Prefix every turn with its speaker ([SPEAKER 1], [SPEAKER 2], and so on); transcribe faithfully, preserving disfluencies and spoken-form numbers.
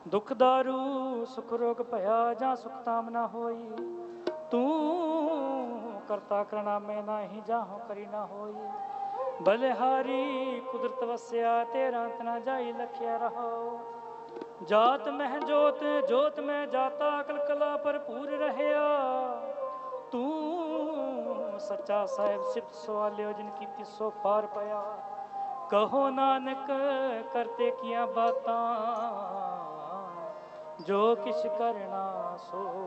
[SPEAKER 1] दुख दारू सुख रोग भया जा सुख ताम ना होई। तू करता करना मैं नाही जाहूँ करी ना होई। बलिहारी कुदरत वस्या तेरा अंत ना जाई लखिया रहो। जात मह जोत जोत में जाता अकल कला भरपूर रहया। तू सच्चा साहिब सिफ्त सवालियो जिनकी तिसो पार पया। कहो नानक करते किया बातां जो किछ करना सो